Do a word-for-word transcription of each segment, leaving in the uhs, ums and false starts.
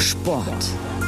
Sport.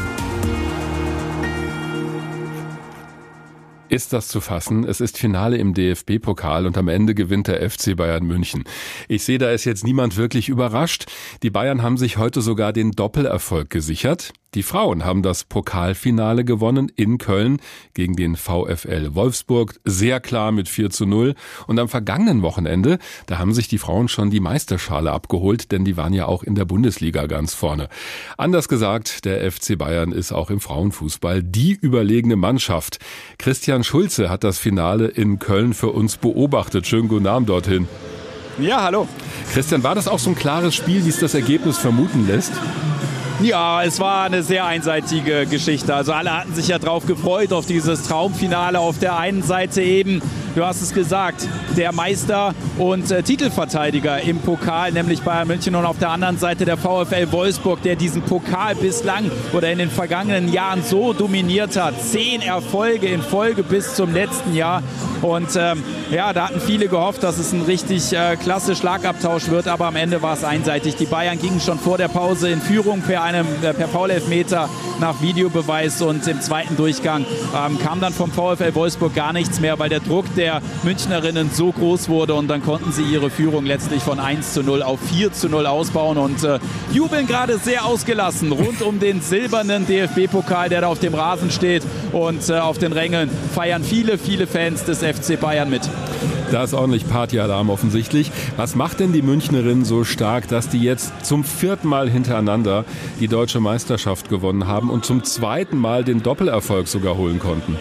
Ist das zu fassen? Es ist Finale im D F B-Pokal und am Ende gewinnt der F C Bayern München. Ich sehe, da ist jetzt niemand wirklich überrascht. Die Bayern haben sich heute sogar den Doppelerfolg gesichert. Die Frauen haben das Pokalfinale gewonnen in Köln gegen den VfL Wolfsburg, sehr klar mit vier zu null. Und am vergangenen Wochenende, da haben sich die Frauen schon die Meisterschale abgeholt, denn die waren ja auch in der Bundesliga ganz vorne. Anders gesagt, der F C Bayern ist auch im Frauenfußball die überlegene Mannschaft. Christian Schulze hat das Finale in Köln für uns beobachtet. Schönen guten Abend dorthin. Ja, hallo. Christian, war das auch so ein klares Spiel, wie es das Ergebnis vermuten lässt? Ja, es war eine sehr einseitige Geschichte. Also alle hatten sich ja drauf gefreut, auf dieses Traumfinale. Auf der einen Seite eben, du hast es gesagt, der Meister und äh, Titelverteidiger im Pokal, nämlich Bayern München. Und auf der anderen Seite der VfL Wolfsburg, der diesen Pokal bislang oder in den vergangenen Jahren so dominiert hat. Zehn Erfolge in Folge bis zum letzten Jahr. Und ähm, ja, da hatten viele gehofft, dass es ein richtig äh, klasse Schlagabtausch wird. Aber am Ende war es einseitig. Die Bayern gingen schon vor der Pause in Führung per einem per Foul-Elfmeter nach Videobeweis, und im zweiten Durchgang ähm, kam dann vom VfL Wolfsburg gar nichts mehr, weil der Druck der Münchnerinnen so groß wurde, und dann konnten sie ihre Führung letztlich von eins zu null auf vier zu null ausbauen und äh, jubeln gerade sehr ausgelassen rund um den silbernen D F B-Pokal, der da auf dem Rasen steht, und äh, auf den Rängeln feiern viele, viele Fans des F C Bayern mit. Da ist ordentlich Partyalarm offensichtlich. Was macht denn die Münchnerinnen so stark, dass die jetzt zum vierten Mal hintereinander die deutsche Meisterschaft gewonnen haben und zum zweiten Mal den Doppelerfolg sogar holen konnten?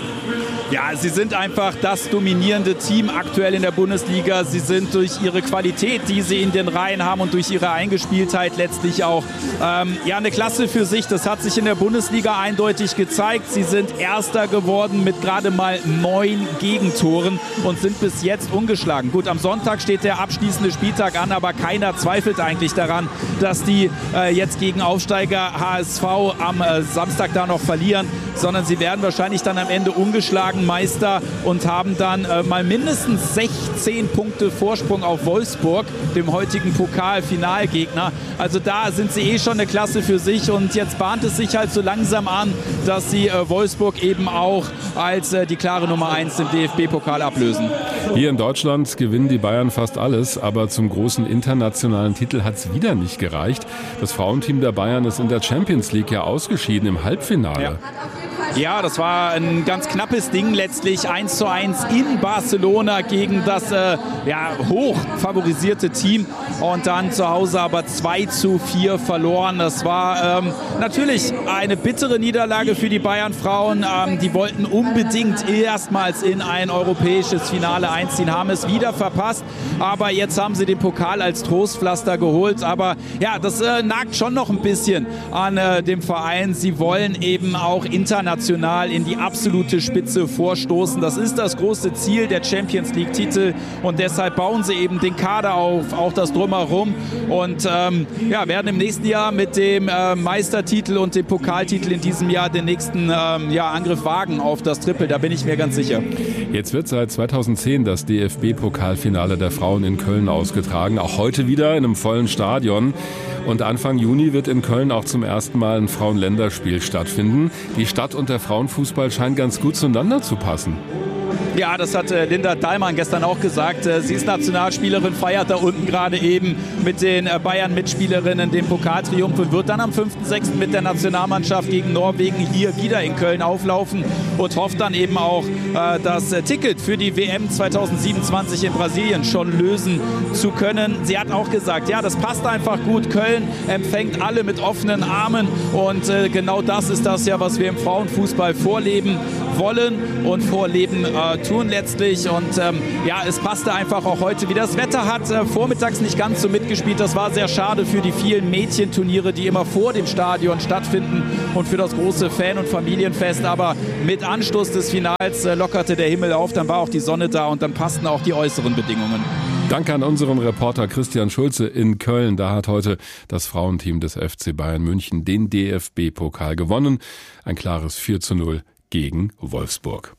Ja, sie sind einfach das dominierende Team aktuell in der Bundesliga. Sie sind durch ihre Qualität, die sie in den Reihen haben, und durch ihre Eingespieltheit letztlich auch ähm, ja, eine Klasse für sich. Das hat sich in der Bundesliga eindeutig gezeigt. Sie sind Erster geworden mit gerade mal neun Gegentoren und sind bis jetzt ungeschlagen. Gut, am Sonntag steht der abschließende Spieltag an, aber keiner zweifelt eigentlich daran, dass die äh, jetzt gegen Aufsteiger H S V am äh, Samstag da noch verlieren, sondern sie werden wahrscheinlich dann am Ende ungeschlagen Meister und haben dann äh, mal mindestens sechzehn Punkte Vorsprung auf Wolfsburg, dem heutigen Pokalfinalgegner. Also da sind sie eh schon eine Klasse für sich, und jetzt bahnt es sich halt so langsam an, dass sie äh, Wolfsburg eben auch als äh, die klare Nummer eins im D F B-Pokal ablösen. Hier in Deutschland gewinnen die Bayern fast alles, aber zum großen internationalen Titel hat es wieder nicht gereicht. Das Frauenteam der Bayern ist in der Champions League ja ausgeschieden im Halbfinale. Ja. Ja, das war ein ganz knappes Ding letztlich. eins zu eins in Barcelona gegen das äh, ja, hoch favorisierte Team, und dann zu Hause aber zwei zu vier verloren. Das war ähm, natürlich eine bittere Niederlage für die Bayern-Frauen. Ähm, die wollten unbedingt erstmals in ein europäisches Finale einziehen, haben es wieder verpasst, aber jetzt haben sie den Pokal als Trostpflaster geholt. Aber ja, das äh, nagt schon noch ein bisschen an äh, dem Verein. Sie wollen eben auch international in die absolute Spitze vorstoßen. Das ist das große Ziel der Champions League-Titel, und deshalb bauen sie eben den Kader auf, auch das Drumherum, und ähm, ja, werden im nächsten Jahr mit dem äh, Meistertitel und dem Pokaltitel in diesem Jahr den nächsten ähm, ja, Angriff wagen auf das Triple, da bin ich mir ganz sicher. Jetzt wird seit zweitausendzehn das D F B-Pokalfinale der Frauen in Köln ausgetragen, auch heute wieder in einem vollen Stadion. Und Anfang Juni wird in Köln auch zum ersten Mal ein Frauenländerspiel stattfinden. Die Stadt und der Frauenfußball scheinen ganz gut zueinander zu passen. Ja, das hat äh, Linda Dahlmann gestern auch gesagt. Äh, sie ist Nationalspielerin, feiert da unten gerade eben mit den äh, Bayern-Mitspielerinnen den Pokaltriumph und wird dann am fünften sechsten mit der Nationalmannschaft gegen Norwegen hier wieder in Köln auflaufen und hofft dann eben auch, äh, das äh, Ticket für die W M zweitausendsiebenundzwanzig in Brasilien schon lösen zu können. Sie hat auch gesagt, ja, das passt einfach gut. Köln empfängt alle mit offenen Armen, und äh, genau das ist das ja, was wir im Frauenfußball vorleben wollen und vorleben äh, tun letztlich. Und ähm, ja, es passte einfach auch heute wieder. Das Wetter hat äh, vormittags nicht ganz so mitgespielt. Das war sehr schade für die vielen Mädchenturniere, die immer vor dem Stadion stattfinden, und für das große Fan- und Familienfest. Aber mit Anstoß des Finals äh, lockerte der Himmel auf. Dann war auch die Sonne da, und dann passten auch die äußeren Bedingungen. Danke an unseren Reporter Christian Schulze in Köln. Da hat heute das Frauenteam des F C Bayern München den D F B-Pokal gewonnen. Ein klares vier zu null gegen Wolfsburg.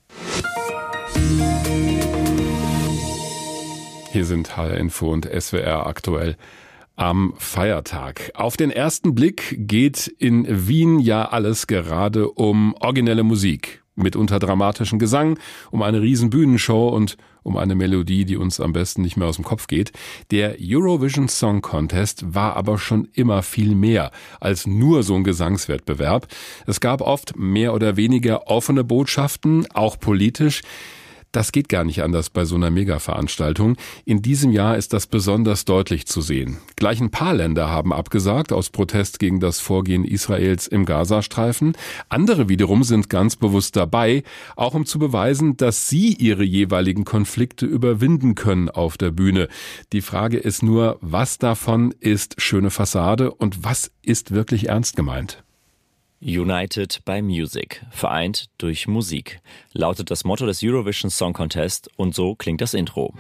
Hier sind H R Info und S W R aktuell Am Feiertag. Auf den ersten Blick geht in Wien ja alles gerade um originelle Musik. Mitunter dramatischen Gesang, um eine riesen Bühnenshow und um eine Melodie, die uns am besten nicht mehr aus dem Kopf geht. Der Eurovision Song Contest war aber schon immer viel mehr als nur so ein Gesangswettbewerb. Es gab oft mehr oder weniger offene Botschaften, auch politisch. Das geht gar nicht anders bei so einer Mega-Veranstaltung. In diesem Jahr ist das besonders deutlich zu sehen. Gleich ein paar Länder haben abgesagt aus Protest gegen das Vorgehen Israels im Gazastreifen. Andere wiederum sind ganz bewusst dabei, auch um zu beweisen, dass sie ihre jeweiligen Konflikte überwinden können auf der Bühne. Die Frage ist nur, was davon ist schöne Fassade und was ist wirklich ernst gemeint? United by Music, vereint durch Musik, lautet das Motto des Eurovision Song Contest und so klingt das Intro.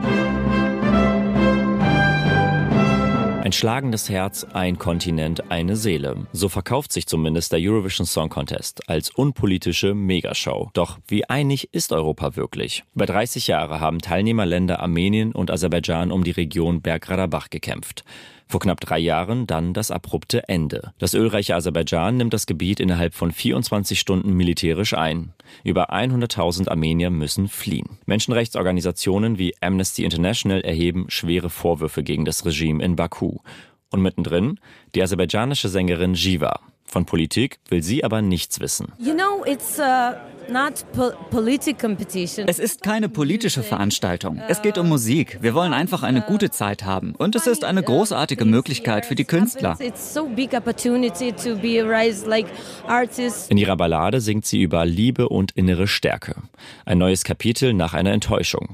Ein schlagendes Herz, ein Kontinent, eine Seele. So verkauft sich zumindest der Eurovision Song Contest als unpolitische Megashow. Doch wie einig ist Europa wirklich? Über dreißig Jahre haben Teilnehmerländer Armenien und Aserbaidschan um die Region Bergkarabach gekämpft. Vor knapp drei Jahren dann das abrupte Ende. Das ölreiche Aserbaidschan nimmt das Gebiet innerhalb von vierundzwanzig Stunden militärisch ein. Über hunderttausend Armenier müssen fliehen. Menschenrechtsorganisationen wie Amnesty International erheben schwere Vorwürfe gegen das Regime in Baku. Und mittendrin die aserbaidschanische Sängerin Jiva. Von Politik will sie aber nichts wissen. You know, it's uh, not po- political competition. Es ist keine politische Veranstaltung. Es geht um Musik. Wir wollen einfach eine gute Zeit haben. Und es ist eine großartige Möglichkeit für die Künstler. In ihrer Ballade singt sie über Liebe und innere Stärke. Ein neues Kapitel nach einer Enttäuschung.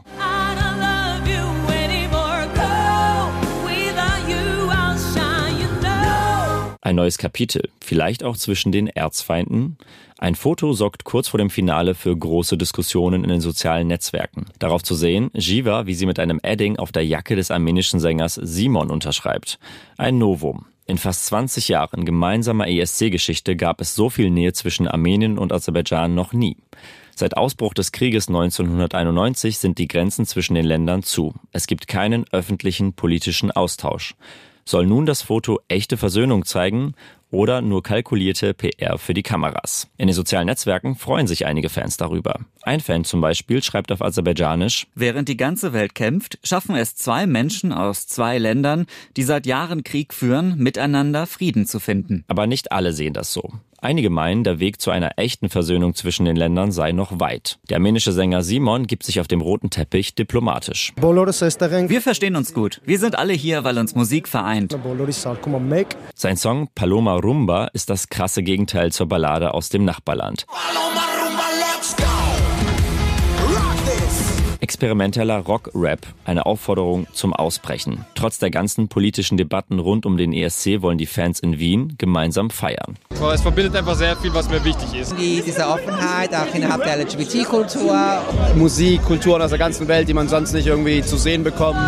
Ein neues Kapitel, vielleicht auch zwischen den Erzfeinden. Ein Foto sorgt kurz vor dem Finale für große Diskussionen in den sozialen Netzwerken. Darauf zu sehen, Jiva, wie sie mit einem Edding auf der Jacke des armenischen Sängers Simon unterschreibt. Ein Novum. In fast zwanzig Jahren gemeinsamer E S C-Geschichte gab es so viel Nähe zwischen Armenien und Aserbaidschan noch nie. Seit Ausbruch des Krieges neunzehnhunderteinundneunzig sind die Grenzen zwischen den Ländern zu. Es gibt keinen öffentlichen politischen Austausch. Soll nun das Foto echte Versöhnung zeigen oder nur kalkulierte P R für die Kameras? In den sozialen Netzwerken freuen sich einige Fans darüber. Ein Fan zum Beispiel schreibt auf Aserbaidschanisch: Während die ganze Welt kämpft, schaffen es zwei Menschen aus zwei Ländern, die seit Jahren Krieg führen, miteinander Frieden zu finden. Aber nicht alle sehen das so. Einige meinen, der Weg zu einer echten Versöhnung zwischen den Ländern sei noch weit. Der armenische Sänger Simon gibt sich auf dem roten Teppich diplomatisch. Wir verstehen uns gut. Wir sind alle hier, weil uns Musik vereint. Sein Song Paloma Rumba ist das krasse Gegenteil zur Ballade aus dem Nachbarland. Experimenteller Rock-Rap, eine Aufforderung zum Ausbrechen. Trotz der ganzen politischen Debatten rund um den E S C wollen die Fans in Wien gemeinsam feiern. Es verbindet einfach sehr viel, was mir wichtig ist. Die, diese Offenheit, auch innerhalb der L G B T-Kultur. Musik, Kulturen aus der ganzen Welt, die man sonst nicht irgendwie zu sehen bekommt.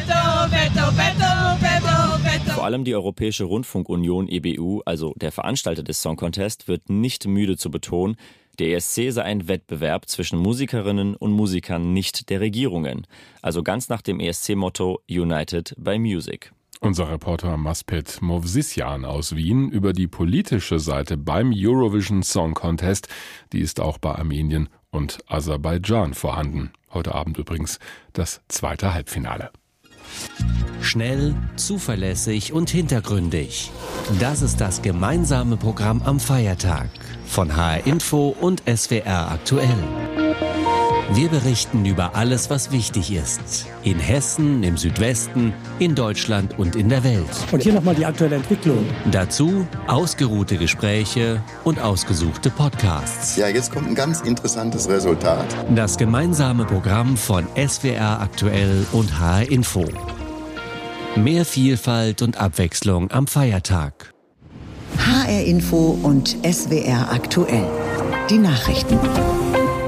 Vor allem die Europäische Rundfunkunion E B U, also der Veranstalter des Song Contest, wird nicht müde zu betonen, der E S C sei ein Wettbewerb zwischen Musikerinnen und Musikern, nicht der Regierungen. Also ganz nach dem E S C-Motto United by Music. Unser Reporter Maspet Movsisyan aus Wien über die politische Seite beim Eurovision Song Contest. Die ist auch bei Armenien und Aserbaidschan vorhanden. Heute Abend übrigens das zweite Halbfinale. Schnell, zuverlässig und hintergründig. Das ist das gemeinsame Programm am Feiertag von H R Info und S W R aktuell. Wir berichten über alles, was wichtig ist. In Hessen, im Südwesten, in Deutschland und in der Welt. Und hier nochmal die aktuelle Entwicklung. Dazu ausgeruhte Gespräche und ausgesuchte Podcasts. Ja, jetzt kommt ein ganz interessantes Resultat. Das gemeinsame Programm von S W R aktuell und H R Info. Mehr Vielfalt und Abwechslung am Feiertag. H R Info und S W R aktuell. Die Nachrichten.